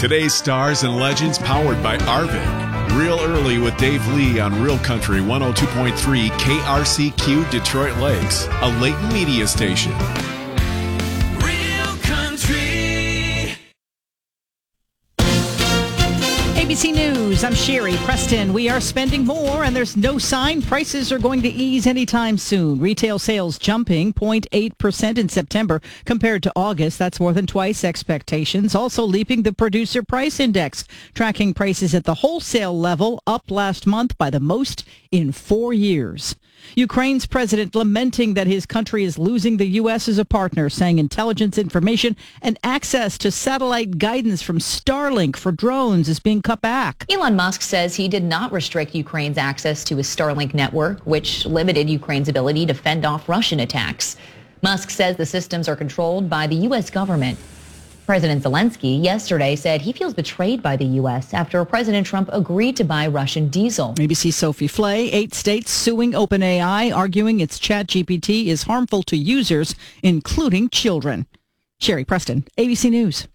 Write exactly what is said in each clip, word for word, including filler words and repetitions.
Today's stars and legends powered by Arvik. Real Early with Dave Lee on Real Country one oh two point three K R C Q Detroit Lakes, a Leighton media station. Real Country. A B C News, I'm Sherry Preston. We are spending more, and there's no sign prices are going to ease anytime soon. Retail sales jumping zero point eight percent in September compared to August. That's more than twice expectations. Also leaping the Producer Price Index, tracking prices at the wholesale level, up last month by the most in four years. Ukraine's president lamenting that his country is losing the U S as a partner, saying intelligence information and access to satellite guidance from Starlink for drones is being cut back. Elon Musk says he did not restrict Ukraine's access to his Starlink network, which limited Ukraine's ability to fend off Russian attacks. Musk says the systems are controlled by the U S government. President Zelensky yesterday said he feels betrayed by the U S after President Trump agreed to buy Russian diesel. A B C Sophie Flay, eight states suing OpenAI, arguing its ChatGPT is harmful to users, including children. Sherry Preston, A B C News.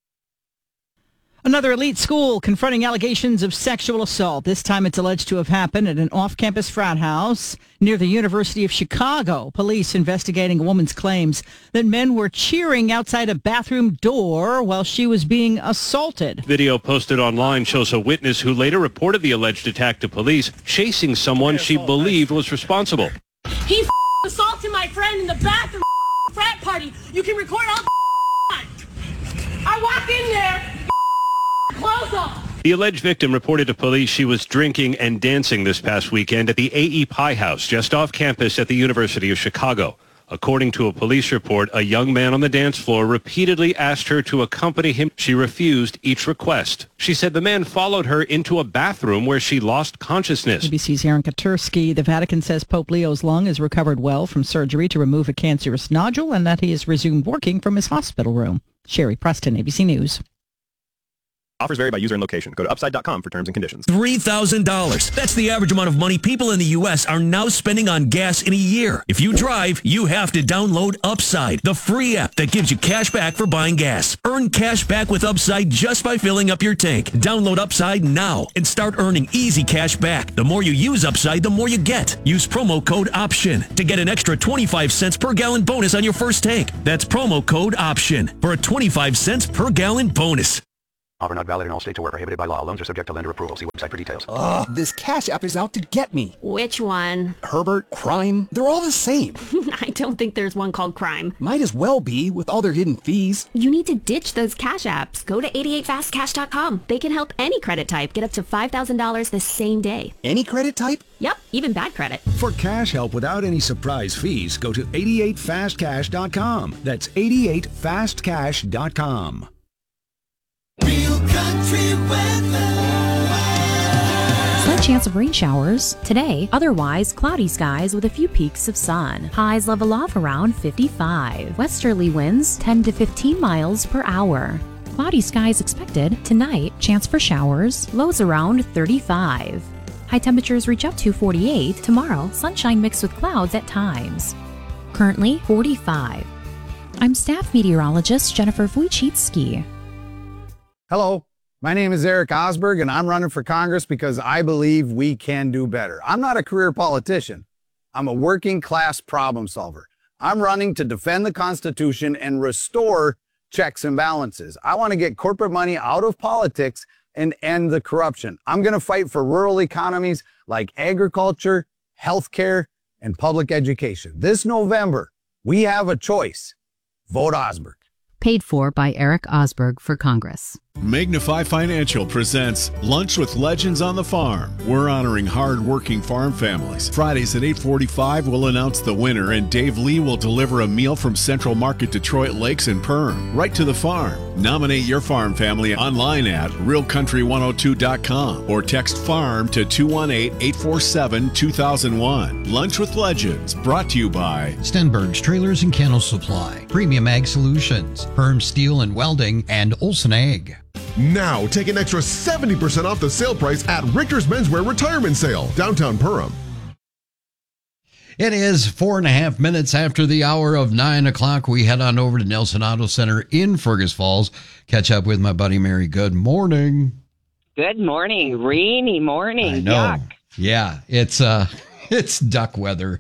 Another elite school confronting allegations of sexual assault. This time it's alleged to have happened at an off-campus frat house near the University of Chicago. Police investigating a woman's claims that men were cheering outside a bathroom door while she was being assaulted. Video posted online shows a witness who later reported the alleged attack to police, chasing someone she believed was responsible. He f- assaulted my friend in the bathroom frat party. You can record all the I walk in there. Clothes off. The alleged victim reported to police she was drinking and dancing this past weekend at the A E Pie House just off campus at the University of Chicago. According to a police report, a young man on the dance floor repeatedly asked her to accompany him. She refused each request. She said the man followed her into a bathroom where she lost consciousness. A B C's Aaron Katursky. The Vatican says Pope Leo's lung has recovered well from surgery to remove a cancerous nodule and that he has resumed working from his hospital room. Sherry Preston, A B C News. Offers vary by user and location. Go to upside dot com for terms and conditions. three thousand dollars. That's the average amount of money people in the U S are now spending on gas in a year. If you drive, you have to download Upside, the free app that gives you cash back for buying gas. Earn cash back with Upside just by filling up your tank. Download Upside now and start earning easy cash back. The more you use Upside, the more you get. Use promo code OPTION to get an extra twenty-five cents per gallon bonus on your first tank. That's promo code OPTION for a twenty-five cents per gallon bonus. Offer not valid in all states or prohibited by law. Loans are subject to lender approval. See website for details. Ugh, this Cash App is out to get me. Which one? Herbert, Crime, they're all the same. I don't think there's one called Crime. Might as well be with all their hidden fees. You need to ditch those Cash Apps. Go to eighty-eight fast cash dot com. They can help any credit type get up to five thousand dollars the same day. Any credit type? Yep, even bad credit. For cash help without any surprise fees, go to eighty-eight fast cash dot com. That's eighty-eight fast cash dot com. Real Country weather. Slight chance of rain showers today, otherwise cloudy skies with a few peaks of sun. Highs level off around fifty-five. Westerly winds ten to fifteen miles per hour. Cloudy skies expected tonight, chance for showers, lows around thirty-five. High temperatures reach up to forty-eight. Tomorrow, sunshine mixed with clouds at times. Currently forty-five. I'm staff meteorologist Jennifer Wojcicki. Hello, my name is Eric Osberg, and I'm running for Congress because I believe we can do better. I'm not a career politician. I'm a working class problem solver. I'm running to defend the Constitution and restore checks and balances. I want to get corporate money out of politics and end the corruption. I'm going to fight for rural economies like agriculture, healthcare, and public education. This November, we have a choice. Vote Osberg. Paid for by Eric Osberg for Congress. Magnify Financial presents Lunch with Legends on the Farm. We're honoring hard-working farm families. Fridays at eight forty-five, we'll announce the winner, and Dave Lee will deliver a meal from Central Market Detroit Lakes and Perm, right to the farm. Nominate your farm family online at real country one oh two dot com or text FARM to two one eight, eight four seven, two thousand one. Lunch with Legends, brought to you by Stenberg's Trailers and Kennel Supply, Premium Ag Solutions, Perm Steel and Welding, and Olson Egg. Now, take an extra seventy percent off the sale price at Richter's Menswear Retirement Sale, downtown Perham. It is four and a half minutes after the hour of nine o'clock. We head on over to Nelson Auto Center in Fergus Falls. Catch up with my buddy Mary. Good morning. Good morning. Rainy morning. I know. Yuck. Yeah, it's uh, it's duck weather.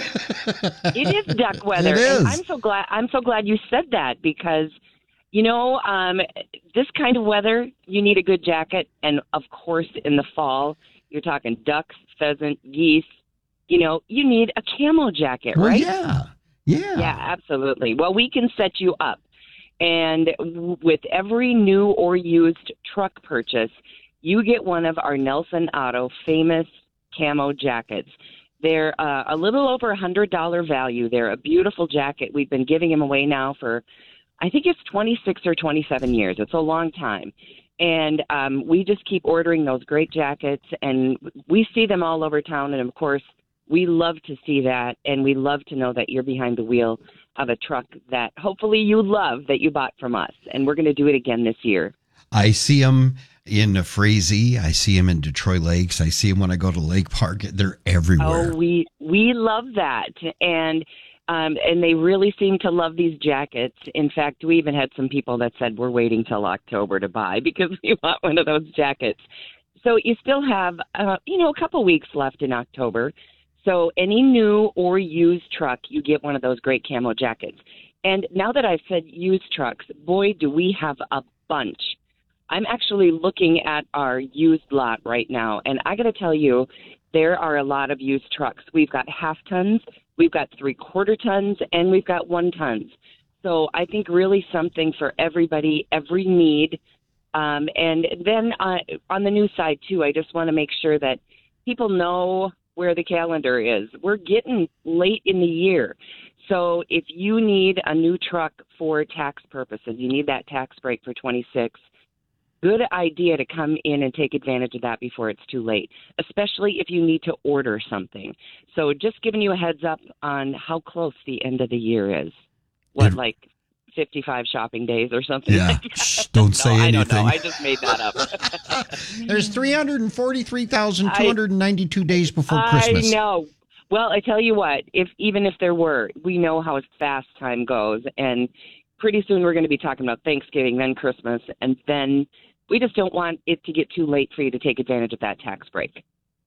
It is duck weather. It is. And I'm so glad. I'm so glad you said that because, you know, um, this kind of weather, you need a good jacket, and of course, in the fall, you're talking ducks, pheasant, geese. You know, you need a camo jacket, Well, right? yeah, yeah, Yeah, absolutely. Well, we can set you up, and w- with every new or used truck purchase, you get one of our Nelson Auto famous camo jackets. They're uh, a little over a hundred dollar value. They're a beautiful jacket. We've been giving them away now for, I think it's twenty-six or twenty-seven years. It's a long time. And um, we just keep ordering those great jackets, and we see them all over town. And, of course, we love to see that, and we love to know that you're behind the wheel of a truck that hopefully you love that you bought from us. And we're going to do it again this year. I see them in Frazee. I see them in Detroit Lakes. I see them when I go to Lake Park. They're everywhere. Oh, we we love that, and um, and they really seem to love these jackets. In fact, we even had some people that said we're waiting till October to buy because we want one of those jackets. So you still have uh, you know a couple weeks left in October. So any new or used truck, you get one of those great camo jackets. And now that I've said used trucks, boy, do we have a bunch. I'm actually looking at our used lot right now, and I got to tell you, there are a lot of used trucks. We've got half tons, we've got three quarter tons, and we've got one tons. So I think really something for everybody, every need. Um, and then uh, on the new side, too, I just want to make sure that people know where the calendar is. We're getting late in the year. So if you need a new truck for tax purposes, you need that tax break for twenty-six, good idea to come in and take advantage of that before it's too late, especially if you need to order something. So just giving you a heads up on how close the end of the year is. What, like fifty-five shopping days or something? Yeah, like that? Shh, don't no, say I anything. don't know. I just made that up. There's three hundred forty-three thousand two hundred ninety-two days before I Christmas. know. Well, I tell you what, if even if there were, we know how fast time goes, and pretty soon we're going to be talking about Thanksgiving, then Christmas, and then we just don't want it to get too late for you to take advantage of that tax break.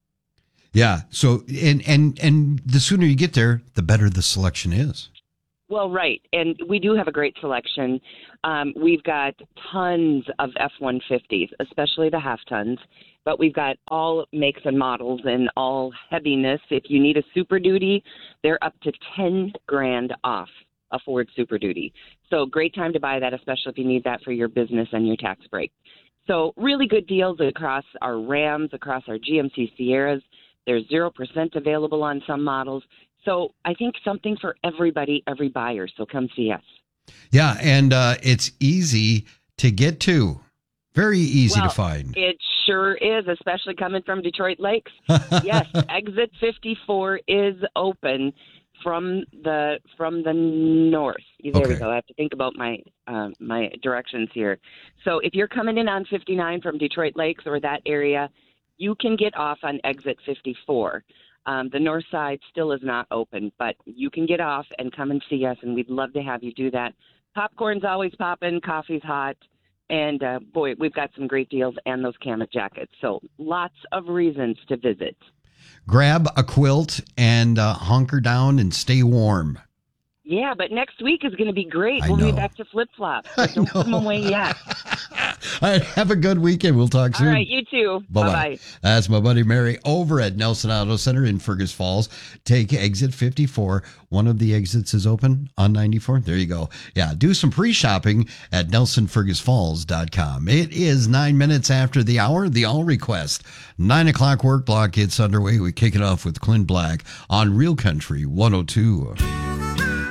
Yeah. So, and, and, and the sooner you get there, the better the selection is. Well, right. And we do have a great selection. Um, we've got tons of F one fifties, especially the half tons, but we've got all makes and models and all heaviness. If you need a Super Duty, they're up to ten grand off a Ford Super Duty. So great time to buy that, especially if you need that for your business and your tax break. So really good deals across our Rams, across our G M C Sierras. There's zero percent available on some models. So I think something for everybody, every buyer. So come see us. Yeah, and uh, it's easy to get to. Very easy well, to find. It sure is, especially coming from Detroit Lakes. Yes, exit fifty-four is open from the from the north. There Okay. we go. I have to think about my uh, my directions here. So if you're coming in on fifty-nine from Detroit Lakes or that area, you can get off on exit fifty-four. Um, the north side still is not open, but you can get off and come and see us, and we'd love to have you do that. Popcorn's always popping, coffee's hot, and uh, boy, we've got some great deals and those camo jackets. So lots of reasons to visit. Grab a quilt and uh, hunker down and stay warm. Yeah, but next week is going to be great. I We'll know. be back to flip-flops. So don't put them away yet. All right, have a good weekend. We'll talk soon. All right, you too. Bye-bye. Bye-bye. That's my buddy Mary over at Nelson Auto Center in Fergus Falls. Take exit fifty-four. One of the exits is open on ninety-four. There you go. Yeah, do some pre-shopping at nelson fergus falls dot com. It is nine minutes after the hour. The All Request. Nine o'clock work block gets underway. We kick it off with Clint Black on Real Country one oh two.